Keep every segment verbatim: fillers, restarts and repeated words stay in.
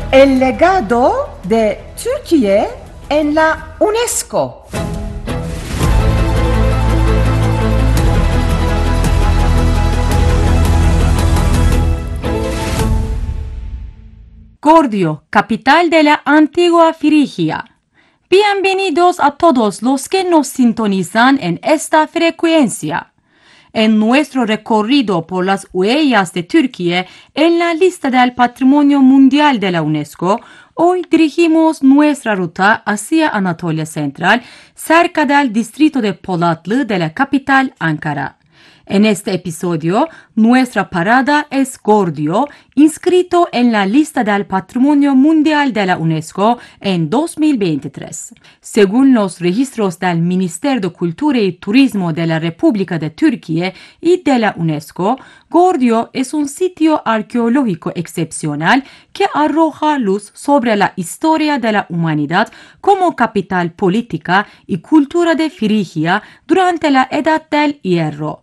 El legado de Türkiye en la UNESCO. Gordio, capital de la antigua Frigia. Bienvenidos a todos los que nos sintonizan en esta frecuencia. En nuestro recorrido por las huellas de Turquía en la lista del Patrimonio Mundial de la UNESCO, hoy dirigimos nuestra ruta hacia Anatolia Central, cerca del distrito de Polatlı de la capital Ankara. En este episodio, nuestra parada es Gordio, inscrito en la lista del Patrimonio Mundial de la UNESCO en dos mil veintitrés. Según los registros del Ministerio de Cultura y Turismo de la República de Turquía y de la UNESCO, Gordio es un sitio arqueológico excepcional que arroja luz sobre la historia de la humanidad como capital política y cultura de Frigia durante la Edad del Hierro.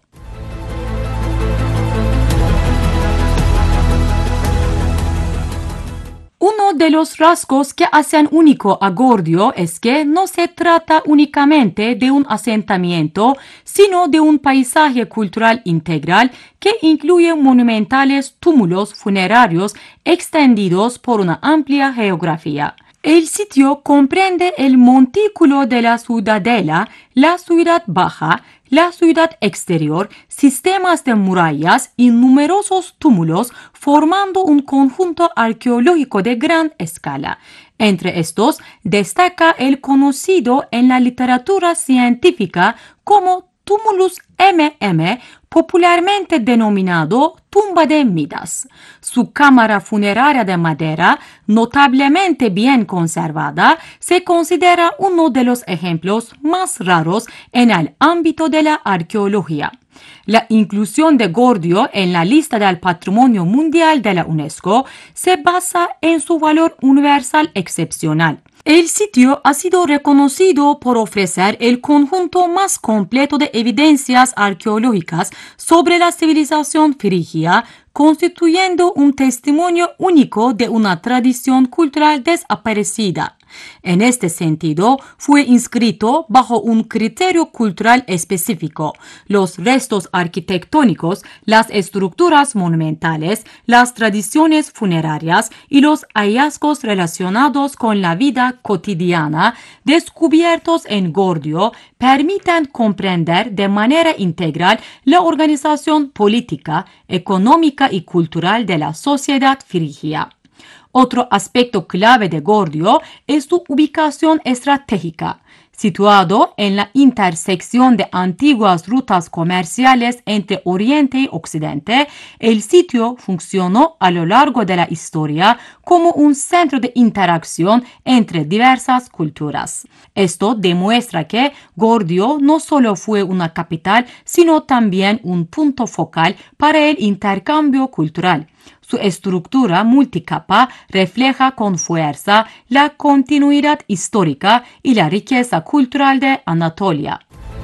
Uno de los rasgos que hacen único a Gordio es que no se trata únicamente de un asentamiento, sino de un paisaje cultural integral que incluye monumentales túmulos funerarios extendidos por una amplia geografía. El sitio comprende el montículo de la Ciudadela, la Ciudad Baja, la ciudad exterior, sistemas de murallas y numerosos túmulos formando un conjunto arqueológico de gran escala. Entre estos destaca el conocido en la literatura científica como Tumulus M M, popularmente denominado tumba de Midas. Su cámara funeraria de madera, notablemente bien conservada, se considera uno de los ejemplos más raros en el ámbito de la arqueología. La inclusión de Gordio en la lista del Patrimonio Mundial de la UNESCO se basa en su valor universal excepcional. El sitio ha sido reconocido por ofrecer el conjunto más completo de evidencias arqueológicas sobre la civilización frigia, constituyendo un testimonio único de una tradición cultural desaparecida. En este sentido, fue inscrito bajo un criterio cultural específico. Los restos arquitectónicos, las estructuras monumentales, las tradiciones funerarias y los hallazgos relacionados con la vida cotidiana descubiertos en Gordio permiten comprender de manera integral la organización política, económica y cultural de la sociedad frigia. Otro aspecto clave de Gordio es su ubicación estratégica. Situado en la intersección de antiguas rutas comerciales entre Oriente y Occidente, el sitio funcionó a lo largo de la historia como un centro de interacción entre diversas culturas. Esto demuestra que Gordio no solo fue una capital, sino también un punto focal para el intercambio cultural. Su estructura multicapa refleja con fuerza la continuidad histórica y la riqueza cultural de Anatolia.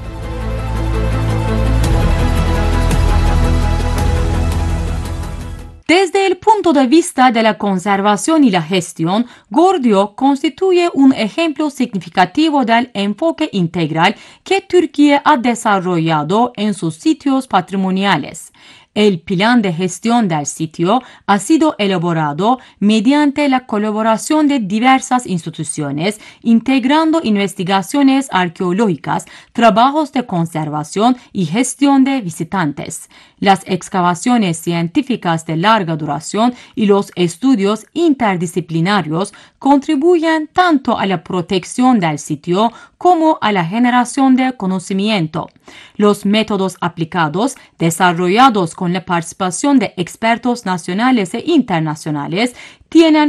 Desde el punto de vista de la conservación y la gestión, Gordio constituye un ejemplo significativo del enfoque integral que Turquía ha desarrollado en sus sitios patrimoniales. El plan de gestión del sitio ha sido elaborado mediante la colaboración de diversas instituciones, integrando investigaciones arqueológicas, trabajos de conservación y gestión de visitantes. Las excavaciones científicas de larga duración y los estudios interdisciplinarios contribuyen tanto a la protección del sitio como a la generación de conocimiento. Los métodos aplicados, desarrollados con la participación de expertos nacionales e internacionales, tienen